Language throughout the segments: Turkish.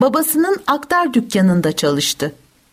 babasının aktar dükkanında çalıştı.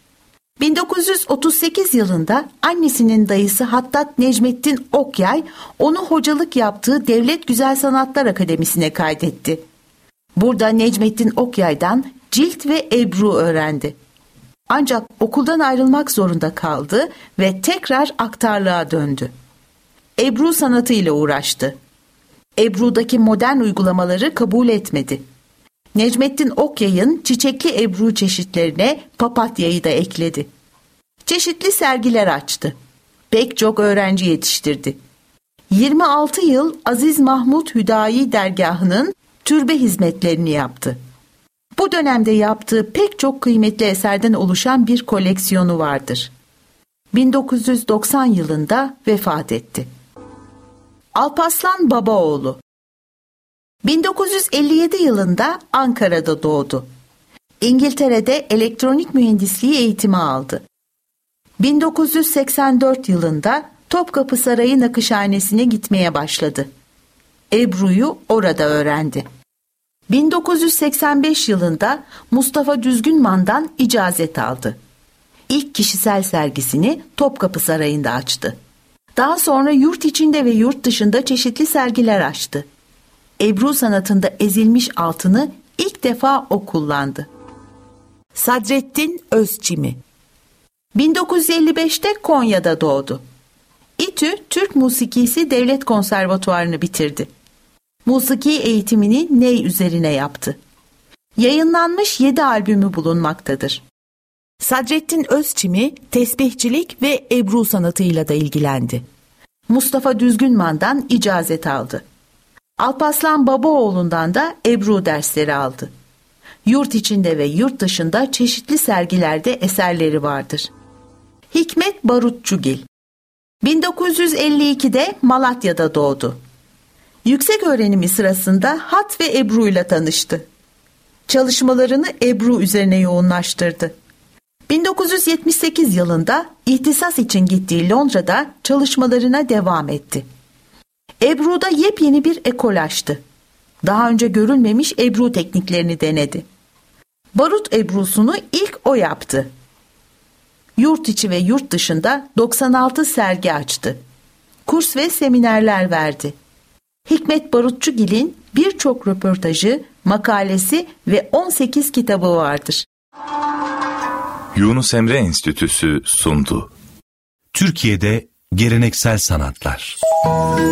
1938 yılında annesinin dayısı Hattat Necmettin Okyay onu hocalık yaptığı Devlet Güzel Sanatlar Akademisi'ne kaydetti. Burada Necmettin Okyay'dan cilt ve ebru öğrendi. Ancak okuldan ayrılmak zorunda kaldı ve tekrar aktarlığa döndü. Ebru sanatıyla uğraştı. Ebru'daki modern uygulamaları kabul etmedi. Necmettin Okyay'ın çiçekli ebru çeşitlerine papatyayı da ekledi. Çeşitli sergiler açtı. Pek çok öğrenci yetiştirdi. 26 yıl Aziz Mahmud Hüdayi dergahının türbe hizmetlerini yaptı. Bu dönemde yaptığı pek çok kıymetli eserden oluşan bir koleksiyonu vardır. 1990 yılında vefat etti. Alparslan Babaoğlu 1957 yılında Ankara'da doğdu. İngiltere'de elektronik mühendisliği eğitimi aldı. 1984 yılında Topkapı Sarayı Nakışhanesi'ne gitmeye başladı. Ebru'yu orada öğrendi. 1985 yılında Mustafa Düzgünman'dan icazet aldı. İlk kişisel sergisini Topkapı Sarayı'nda açtı. Daha sonra yurt içinde ve yurt dışında çeşitli sergiler açtı. Ebru sanatında ezilmiş altını ilk defa o kullandı. Sadrettin Özçimi 1955'te Konya'da doğdu. İTÜ Türk Musikisi Devlet Konservatuvarını bitirdi. Musiki eğitimini ney üzerine yaptı. Yayınlanmış 7 albümü bulunmaktadır. Sadrettin Özçimi tesbihçilik ve ebru sanatıyla da ilgilendi. Mustafa Düzgünman'dan icazet aldı. Alparslan Babaoğlu'ndan da ebru dersleri aldı. Yurt içinde ve yurt dışında çeşitli sergilerde eserleri vardır. Hikmet Barutçugil 1952'de Malatya'da doğdu. Yüksek öğrenimi sırasında hat ve ebru ile tanıştı. Çalışmalarını ebru üzerine yoğunlaştırdı. 1978 yılında ihtisas için gittiği Londra'da çalışmalarına devam etti. Ebru'da yepyeni bir ekol açtı. Daha önce görülmemiş ebru tekniklerini denedi. Barut ebrusunu ilk o yaptı. Yurt içi ve yurt dışında 96 sergi açtı. Kurs ve seminerler verdi. Hikmet Barutçugil'in birçok röportajı, makalesi ve 18 kitabı vardır. Yunus Emre Enstitüsü sundu. Türkiye'de geleneksel sanatlar.